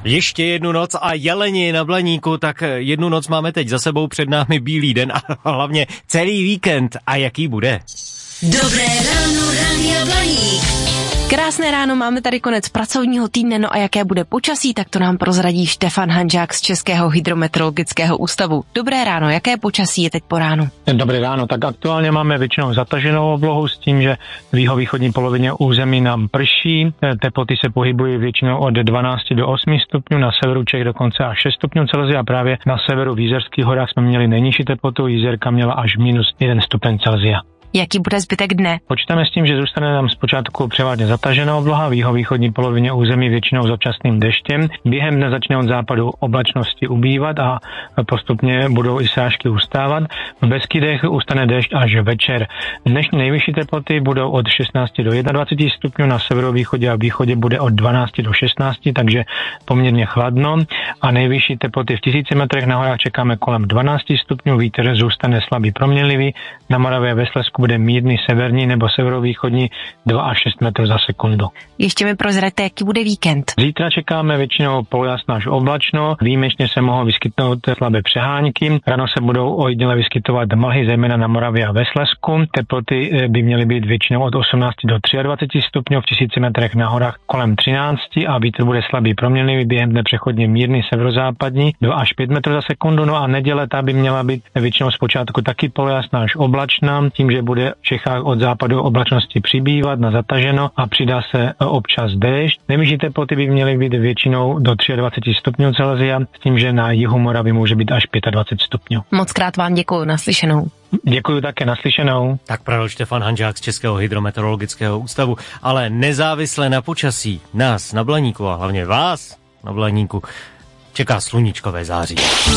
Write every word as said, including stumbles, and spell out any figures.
Ještě jednu noc a jeleni na Blaníku, tak jednu noc máme teď za sebou, před námi bílý den a hlavně celý víkend. A jaký bude? Dobré ráno, Rádia Blaník. Krásné ráno, máme tady konec pracovního týdne, no a jaké bude počasí, tak to nám prozradí Štefan Hanžák z Českého hydrometeorologického ústavu. Dobré ráno, jaké počasí je teď po ránu? Dobré ráno, tak aktuálně máme většinou zataženou oblohu s tím, že v jihovýchodní polovině území nám prší. Teploty se pohybují většinou od dvanáct do osmi stupňů, na severu Čech dokonce až šest stupňů Celsia. Právě na severu v Jizerských horách jsme měli nejnižší teplotu, Jizerka měla až minus jeden stupeň Celsia. Jaký bude zbytek dne? Počítáme s tím, že zůstane nám zpočátku převážně zatažená obloha, v jihovýchodní polovině území většinou s občasným deštěm. Během dne začne od západu oblačnosti ubývat a postupně budou i srážky ustávat. V Beskydech ustane déšť až večer. Dnešní nejvyšší teploty budou od šestnácti do dvaceti jednoho stupňů, na severovýchodě a východě bude od dvanácti do šestnácti, takže poměrně chladno. A nejvyšší teploty v tisíci metrech na horách čekáme kolem dvanácti stupňů, vítr zůstane slabý proměnlivý, na Moravě ve Slezsku bude mírný severní nebo severovýchodní dva až šest metrů za sekundu. Ještě mi prozraďte, jaký bude víkend. Zítra čekáme většinou polojasno až oblačno, výjimečně se mohou vyskytnout slabé přehánky, ráno se budou ojediněle vyskytovat mlhy, zejména na Moravě a ve Slezsku. Teploty by měly být většinou od osmnácti do dvaceti tří stupňů, v tisíci metrech na horách kolem třinácti a vítr bude slabý proměnlivý, během dne přechodně mírný severozápadní dva až pět metrů za sekundu. No a neděle ta by měla být většinou zpočátku taky polojasná až oblačná, tím, že bude v Čechách od západu oblačnosti přibývat na zataženo a přidá se občas déšť. Nejvyšší teploty by měly být většinou do dvaceti tří stupňů Celsia, s tím, že na jihu Moravy může být až dvacet pět stupňů. Moc krát vám děkuju, naslyšenou. Děkuju také, naslyšenou. Tak pravil Štefan Hanžák z Českého hydrometeorologického ústavu, ale nezávisle na počasí nás na Blaníku a hlavně vás na Blaníku čeká sluníčkové září.